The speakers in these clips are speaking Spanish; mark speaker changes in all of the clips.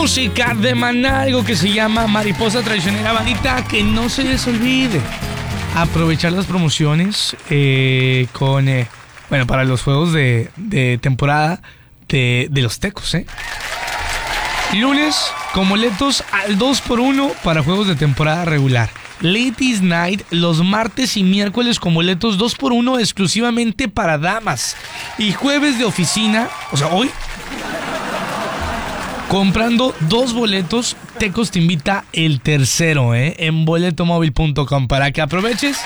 Speaker 1: música de Maná, algo que se llama Mariposa Traicionera. Bandita, que no se les olvide aprovechar las promociones para los juegos de temporada de los Tecos, Lunes con boletos al 2x1 para juegos de temporada regular. Ladies Night los martes y miércoles con boletos 2x1 exclusivamente para damas. Y jueves de oficina, o sea, hoy, comprando 2 boletos, Tecos te invita el tercero, en boletomóvil.com para que aproveches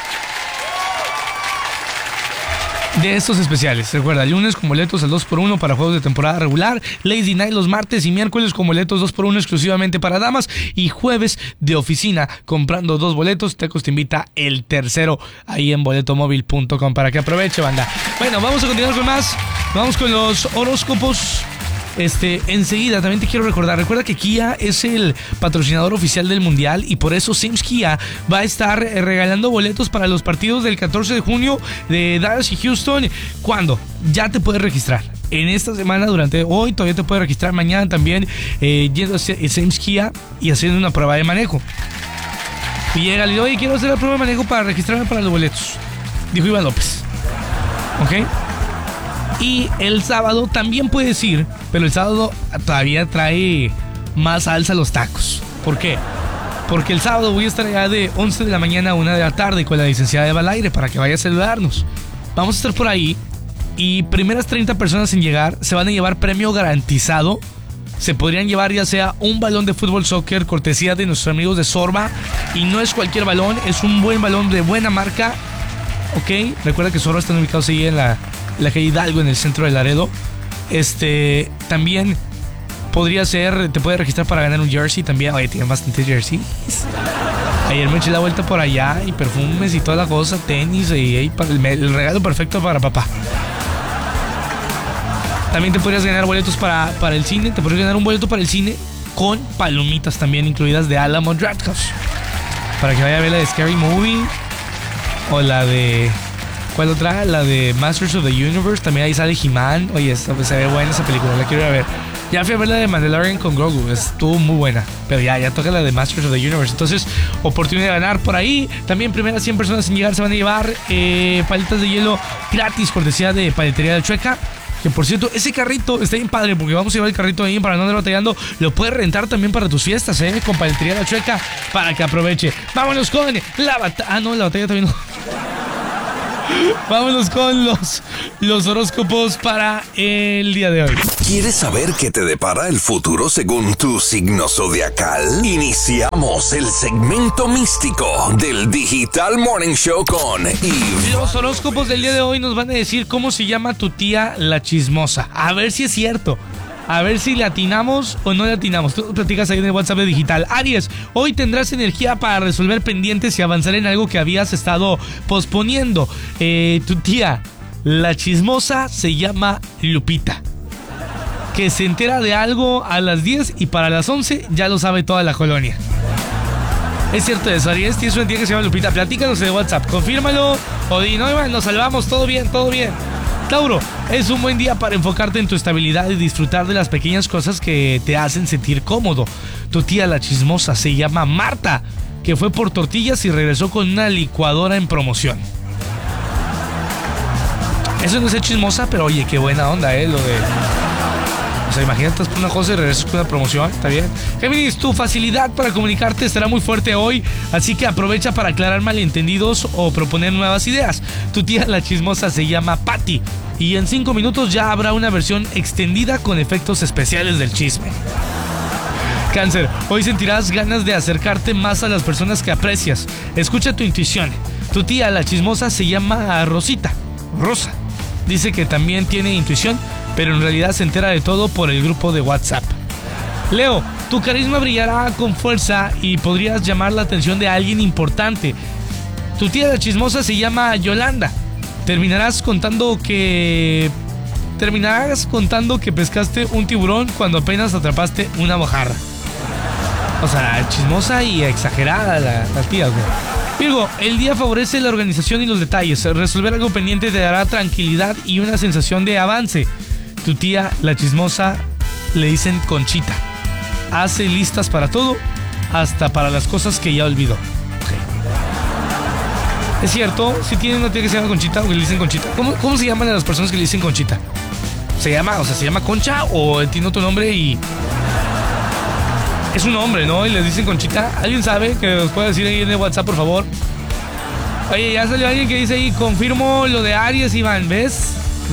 Speaker 1: de estos especiales. Recuerda, lunes con boletos al 2x1 para juegos de temporada regular, Lady Night los martes y miércoles con boletos 2x1 exclusivamente para damas, y jueves de oficina comprando 2 boletos, Tecos te invita el tercero ahí en boletomóvil.com para que aproveche, banda. Bueno, vamos a continuar con más. Vamos con los horóscopos. Enseguida también te quiero recuerda que Kia es el patrocinador oficial del Mundial, y por eso Sims Kia va a estar regalando boletos para los partidos del 14 de junio de Dallas y Houston. ¿Cuándo? Ya te puedes registrar. En esta semana, durante hoy, todavía te puedes registrar. Mañana también, yendo a Sims Kia y haciendo una prueba de manejo. Y llega y dice, oye, quiero hacer la prueba de manejo para registrarme para los boletos. Dijo Iván López. ¿Ok? Y el sábado también puedes ir, pero el sábado todavía trae más alza los tacos. ¿Por qué? Porque el sábado voy a estar allá de 11 de la mañana a 1 de la tarde con la licenciada Eva Laire para que vaya a saludarnos. Vamos a estar por ahí y primeras 30 personas en llegar se van a llevar premio garantizado. Se podrían llevar ya sea un balón de fútbol soccer cortesía de nuestros amigos de Sorba, y no es cualquier balón, es un buen balón de buena marca. ¿Ok? Recuerda que Sorba están ubicados ahí en la calle Hidalgo, en el centro de Laredo. También podría ser, te puedes registrar para ganar un jersey también. Oye, tienen bastantes jerseys. Ayer me eché la vuelta por allá, y perfumes y toda la cosa, tenis, y el regalo perfecto para papá. También te podrías ganar boletos para el cine. Te podrías ganar un boleto para el cine con palomitas también incluidas de Alamo Drafthouse, para que vaya a ver la de Scary Movie o la de... ¿Cuál otra? La de Masters of the Universe. También ahí sale He-Man. Oye, se ve buena esa película, la quiero ir a ver. Ya fui a ver la de Mandalorian con Grogu, estuvo muy buena. Pero ya toca la de Masters of the Universe. Entonces, oportunidad de ganar por ahí. También primeras 100 personas en llegar se van a llevar paletas de hielo gratis, cortesía de Paletería La Chueca. Que por cierto, ese carrito está bien padre, porque vamos a llevar el carrito ahí para no andar batallando. Lo puedes rentar también para tus fiestas, con Paletería La Chueca, para que aproveche. Vámonos con la batalla. Ah, no, la batalla también no. Vámonos con los horóscopos para el día de hoy.
Speaker 2: ¿Quieres saber qué te depara el futuro según tu signo zodiacal? Iniciamos el segmento místico del Digital Morning Show con Yves.
Speaker 1: Los horóscopos del día de hoy nos van a decir cómo se llama tu tía la chismosa. A ver si es cierto. A ver si le atinamos o no le atinamos. Tú platicas ahí en el WhatsApp de Digital. Aries, hoy tendrás energía para resolver pendientes y avanzar en algo que habías estado posponiendo. Tu tía, la chismosa, se llama Lupita, que se entera de algo a las 10 y para las 11 ya lo sabe toda la colonia. Es cierto eso, Aries, tienes una tía que se llama Lupita. Platícanos en el WhatsApp, confírmalo o di, no, Iván, nos salvamos, todo bien, todo bien. Tauro, es un buen día para enfocarte en tu estabilidad y disfrutar de las pequeñas cosas que te hacen sentir cómodo. Tu tía la chismosa se llama Marta, que fue por tortillas y regresó con una licuadora en promoción. Eso no es ser chismosa, pero oye, qué buena onda, lo de... O sea, imagínate, estás por una cosa y regresas con una promoción, está bien. Géminis, tu facilidad para comunicarte estará muy fuerte hoy, así que aprovecha para aclarar malentendidos o proponer nuevas ideas. Tu tía la chismosa se llama Patty, y en 5 minutos ya habrá una versión extendida con efectos especiales del chisme. Cáncer, hoy sentirás ganas de acercarte más a las personas que aprecias. Escucha tu intuición. Tu tía la chismosa se llama Rosa. Dice que también tiene intuición, pero en realidad se entera de todo por el grupo de WhatsApp. Leo, tu carisma brillará con fuerza y podrías llamar la atención de alguien importante. Tu tía la chismosa se llama Yolanda. Terminarás contando que pescaste un tiburón cuando apenas atrapaste una mojarra. O sea, chismosa y exagerada la tía, güey. Virgo, el día favorece la organización y los detalles. Resolver algo pendiente te dará tranquilidad y una sensación de avance. Tu tía, la chismosa, le dicen Conchita. hace listas para todo, hasta para las cosas que ya olvidó. Okay. Es cierto, si tiene una tía que se llama Conchita o que le dicen Conchita. ¿Cómo se llaman a las personas que le dicen Conchita? ¿Se llama Concha o tiene otro nombre y es un nombre, ¿no? Y les dicen Conchita. ¿Alguien sabe que nos puede decir ahí en el WhatsApp, por favor? Oye, ya salió alguien que dice ahí, confirmo lo de Aries, Iván, ¿ves?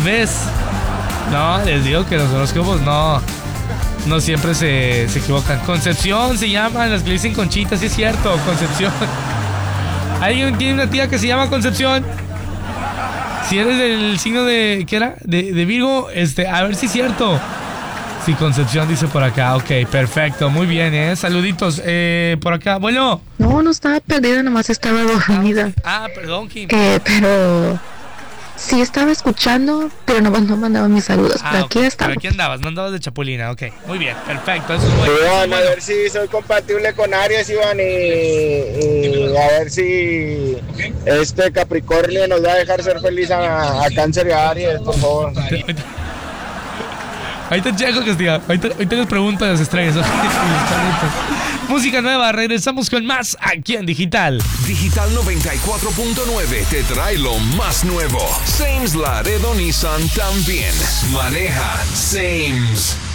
Speaker 1: No, les digo que los horóscopos no siempre se equivocan. Concepción se llaman las que le dicen Conchita, sí es cierto, Concepción. ¿Alguien tiene una tía que se llama Concepción? Si eres del signo de... ¿qué era? De Virgo, a ver si es cierto. Sí, Concepción dice por acá. Ok, perfecto, muy bien, saluditos. Por acá, bueno.
Speaker 3: No estaba perdida, nomás estaba dormida.
Speaker 1: Perdón, Kim.
Speaker 3: Pero... sí estaba escuchando, pero no mandaba mis saludos. Pero aquí estaba.
Speaker 1: Pero aquí andabas, no andabas de chapulina, ok. Muy bien, perfecto, eso es
Speaker 4: bueno. Iván, a ver si soy compatible con Aries, Iván, y a ver si Capricornio nos va a dejar ser feliz a Cáncer y a Aries, por favor.
Speaker 1: Ahí te checo, Castiga. Ahí te les pregunto a las estrellas. Música nueva, regresamos con más aquí en Digital.
Speaker 2: Digital 94.9 te trae lo más nuevo. Sames Laredo Nissan también maneja Sames.